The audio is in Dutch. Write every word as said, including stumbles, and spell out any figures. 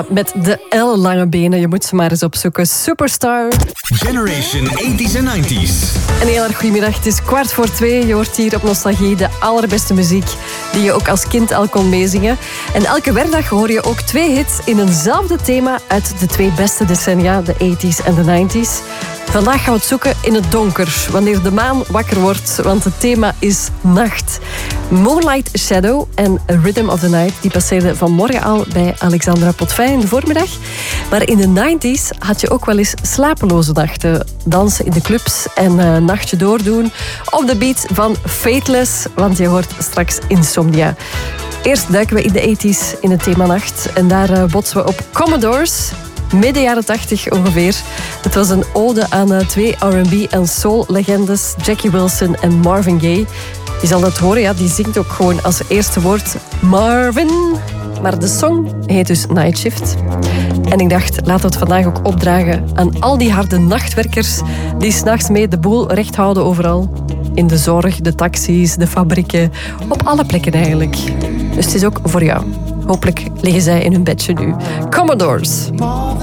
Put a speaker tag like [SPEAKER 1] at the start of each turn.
[SPEAKER 1] Met de ellenlange benen, je moet ze maar eens opzoeken. Superstar.
[SPEAKER 2] Generation tachtiger en negentiger.
[SPEAKER 1] Een heel erg goedemiddag. Het is kwart voor twee. Je hoort hier op Nostalgie de allerbeste muziek die je ook als kind al kon meezingen. En elke werkdag hoor je ook twee hits in eenzelfde thema uit de twee beste decennia, de tachtiger en de negentiger. Vandaag gaan we het zoeken in het donker, wanneer de maan wakker wordt, want het thema is nacht. Moonlight Shadow en Rhythm of the Night die passeerden vanmorgen al bij Alexandra Potvin in de voormiddag. Maar in de negentiger had je ook wel eens slapeloze nachten. Dansen in de clubs en een nachtje doordoen op de beat van Fateless, want je hoort straks Insomnia. Eerst duiken we in de tachtiger in het thema nacht en daar botsen we op Commodores. Midden jaren tachtig ongeveer. Het was een ode aan twee R en B en soul-legendes, Jackie Wilson en Marvin Gaye. Je zal dat horen, ja, die zingt ook gewoon als eerste woord Marvin. Maar de song heet dus Night Shift. En ik dacht, laten we het vandaag ook opdragen aan al die harde nachtwerkers die 's nachts mee de boel recht houden overal. In de zorg, de taxis, de fabrieken, op alle plekken eigenlijk. Dus het is ook voor jou. Hopelijk liggen zij in hun bedje nu. Commodores.